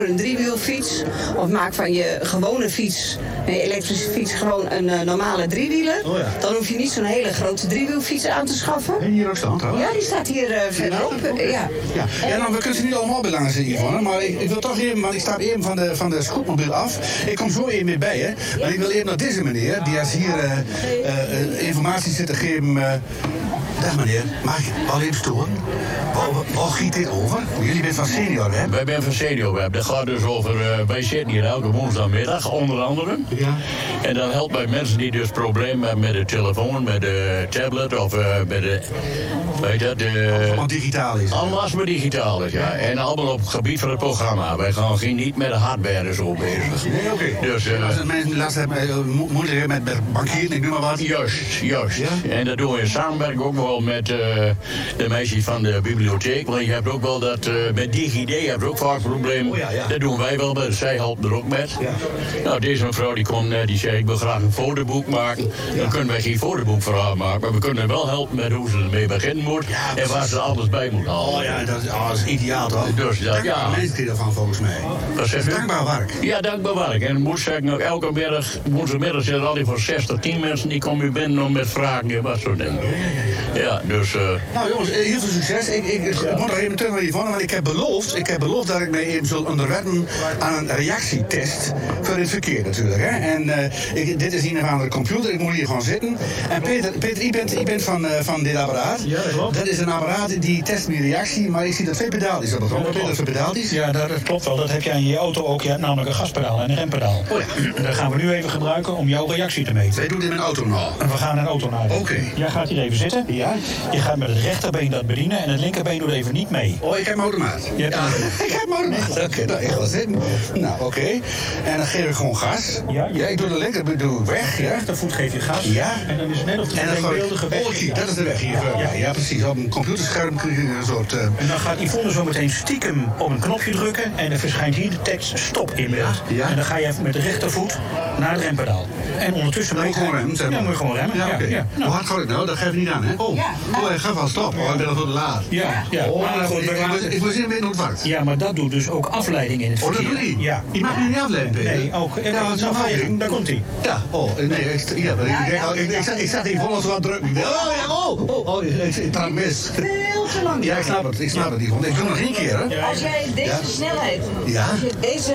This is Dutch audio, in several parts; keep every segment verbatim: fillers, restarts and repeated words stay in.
een driewielfiets, of maak van je gewone fiets, een elektrische fiets, gewoon een uh, normale driewieler. Oh ja. Dan hoef je niet zo'n hele grote driewielfiets aan te schaffen. En hier ook staan trouwens? Ja, die staat hier uh, verderop. Uh, ja. Ja. Ja, nou, we kunnen ze niet allemaal belangen zien, Yvonne, maar ik, ik wil toch even, want ik sta even van de, van de scootmobiel af. Ik kom zo even weer bij, hè. Maar ik wil even naar deze meneer, die als hier uh, uh, uh, informatie zit te geven. Uh, Dag meneer, mag ik al even storen? Waar, waar giet dit over? Jullie bent van Senior Web. Wij zijn van Senior Web. Dat gaat dus over, uh, wij zitten hier elke woensdagmiddag, onder andere. Ja. En dat helpt bij mensen die dus problemen hebben met de telefoon, met de tablet of uh, met de... Weet je dat? De, Allemaal digitaal is. Alles maar digitaal is, ja. En allemaal op het gebied van het programma. Wij gaan geen niet met de hardware en zo bezig. Nee, oké. Okay. Dus, uh, als het mensen last hebben, uh, mo moeilijk hebben met bankieren, ik noem maar wat. Juist, juist. Ja? En dat doen we in samenwerking ook wel met uh, de meisjes van de bibliotheek. Want je hebt ook wel dat, uh, met DigiD heb je ook vaak problemen. Oh, ja, ja. Dat doen wij wel, maar zij helpt er ook met. Ja. Nou, deze mevrouw die komt net, die zei, ik wil graag een fotoboek maken. Ja. Dan kunnen wij geen fotoboek voor haar maken, maar we kunnen wel helpen met hoe ze ermee beginnen moet. Ja, en waar ze alles bij moet halen. Oh ja, dat is, oh, dat is ideaal toch? Dus, ja, dankbaar ja. mensen ervan volgens mij. Wat zegt u? Dankbaar werk. Ja, dankbaar werk. En ik moet zeggen, elke middag, woensdagmiddag zitten er altijd voor zes tot tien mensen die komen u binnen om met vragen en wat soort dingen. Ja, ja, ja. ja dus... Uh... Nou jongens, heel veel succes. Ik, ik, ik ja. moet nog even terug naar Yvonne, want ik heb beloofd, ik heb beloofd dat ik mij even zal onderwerpen aan een reactietest voor het verkeer natuurlijk. Hè. En uh, ik, dit is hier aan de computer, ik moet hier gewoon zitten. En Peter, Peter je, bent, je bent van, uh, van dit apparaat. Ja, dat klopt. Dat is een apparaat die test mijn reactie, maar ik zie dat twee pedaaltjes op het grond. Wat is dat voor pedaaltjes? Ja, dat, dat klopt wel. Dat heb jij in je auto ook. Je hebt namelijk een gaspedaal en een rempedaal. Oh ja. Dat gaan we nu even gebruiken om jouw reactie te meten. Wij doen dit in mijn auto nou. En we gaan een auto naar. Oké. Okay. Jij gaat hier even zitten. Ja. Je gaat met het rechterbeen dat bedienen en het linkerbeen doet even niet mee. Oh, ik heb mijn automaat. Je hebt ja, ik heb mijn automaat. Oké, okay, nou, ik ga zitten. Nou, oké. Okay. En dan geef ik gewoon gas. Ja, ja ik doe de linkerbeen doe ik weg. De ja. rechtervoet geef je gas. Ja. En dan is het net of de denkbeeldige weg. Oh, zie, dat is de weg hier. Ja, ja, ja precies. Op een computerscherm krijg je een soort... Uh... En dan gaat Yvonne zo meteen stiekem op een knopje drukken en dan verschijnt hier de tekst stop in beeld. Ja. En dan ga je even met de rechtervoet naar het rempedaal. En ondertussen moet je gewoon remmen, zeg maar. Ja, moet je gewoon remmen. Ja, okay. ja, ja. Hoe hard gaat het nou? Dat geef je niet aan, hè? Oh, ja. oh hij gaat wel stop. Oh, ik ben al zo te laat. Ja, ja. Oh, maar goed, ik, ik, ik, ik moet zien hoe het werkt. Ja, maar dat doet dus ook afleiding in het verkeer. Oh, dat doet hij? Ja. Je mag nu niet afleiden, Peter. Nee, ook. En ja, dan ga je, daar komt hij. Ja, oh, nee, ik, ja, maar ik, ik, ik, ik, ik zat hier volgens wat druk. Ik dacht, oh, ja, oh, oh, oh, ik, ik trap mis. Veel te lang. Ja, ik snap het, ik snap het. Ik doe nog één keer, hè. Als jij deze ja. snelheid, ja. als je deze,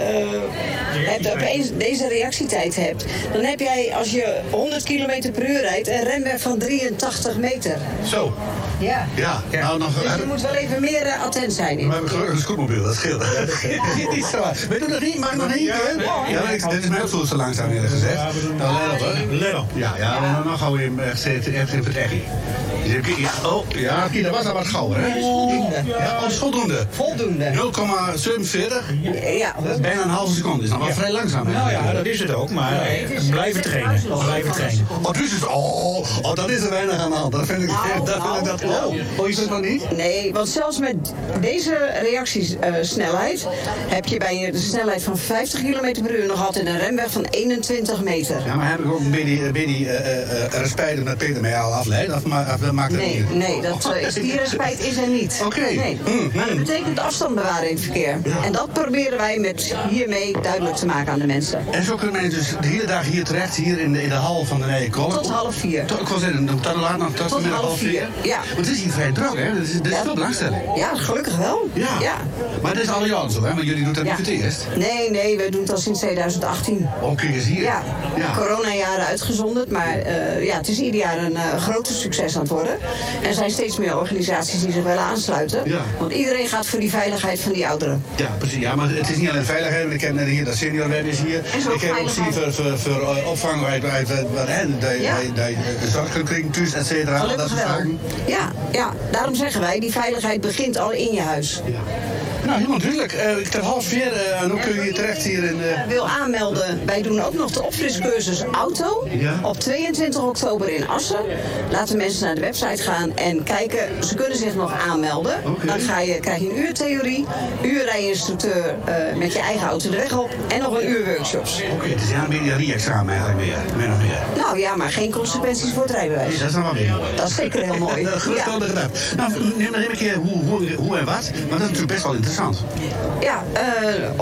uh, hebt, opeens deze reactietijd hebt, dan heb jij, als je honderd kilometer per uur rijdt, een remweg van drieëntachtig meter. Zo. Ja. Ja, ja. Nou, nog, dus je moet wel even meer uh, attent zijn. We hebben gelukkig een scootmobiel, dat scheelt. Niet zo hard. We doen dat niet, maar nog één keer. Ja, ja, ik, dit is mij ook veel te langzaam eerlijk gezegd. Nou, let op, hè. Let op. Ja, ja, ja. Dan gaan we hem echt in het echt. Ja, oh, ja, dat was al wat gauwer, hè? Ja, oh, voldoende. Voldoende. nul komma zevenenveertig. Ja. Dat is bijna een halve seconde. Dat is nog wel ja. vrij langzaam, hè? Nou ja, dat is het ook, maar nee, blijven trainen. Blijven trainen. Oh, dus is, oh, oh, dat is er weinig aan de hand. Dat vind ik, nou, dat, vind ik dat oh, oh, is het nog niet? Nee, want zelfs met deze reactiesnelheid uh, heb je bij een snelheid van vijftig kilometer per uur nog altijd een remweg van eenentwintig meter. Ja, maar heb ik ook een beetje, beetje uh, uh, respijt omdat Peter mij al afleidt? Of, of maakt het nee, niet? Nee, dat, uh, is, die respijt is er niet. Oké. Okay. Nee. Mm, maar dat betekent afstand bewaren in het verkeer. Ja. En dat proberen wij met hiermee duidelijk te maken aan de mensen. En zo kunnen mensen dus de hele dag hier terecht, hier in de, in de hal van de Nijenkolk? Tot half vier. Tot, ik wil zeggen, tot laat nog tot, tot half vier. vier. Ja. Want het is hier vrij druk, hè? Dat is, dat is ja. veel belangstelling. Ja, gelukkig wel. Ja. ja. Maar dat is al jaren zo, hè? Maar jullie doen dat ja. niet voor het eerst? Nee, nee, we doen het al sinds tweeduizend achttien. Oh, kijk eens hier. Ja. ja. Coronajaren uitgezonderd, maar uh, ja, het is ieder jaar een uh, grote succes aan het worden. En er zijn steeds meer organisaties die zich willen aansluiten. Ja. Want iedereen gaat voor die veiligheid van die ouderen. Ja, precies. Ja, maar het is niet alleen veiligheid. Want ik ken hier dat Senior Web is hier. Ik heb ook zien voor, voor, voor opvang uit, uit, uit, uit de, ja. de, de, de zorgkring thuis, et cetera. Gelukkig dat wel. Ja, ja, daarom zeggen wij, die veiligheid begint al in je huis. Ja. Nou, helemaal duidelijk. Uh, ik ter half vier uh, en hoe kun je hier terecht hier in... Uh... wil aanmelden, wij doen ook nog de opfriscursus auto. Ja. Op tweeëntwintig oktober in Assen. Laten mensen naar de website gaan en kijken. Ze kunnen zich nog aanmelden. Okay. Dan ga je, krijg je een uur theorie, uur rijinstructeur uh, met je eigen auto de weg op en nog een uur workshops. Oké, okay, het is ja een beetje een re-examen eigenlijk meer, min of meer. Nou ja, maar geen consequenties voor het rijbewijs. Nee, dat is dan wel weer. Dat is zeker heel mooi. Geruststellende ja. Nou, neem maar even een keer hoe, hoe, hoe en wat, want dat is natuurlijk best wel interessant. Ja, uh,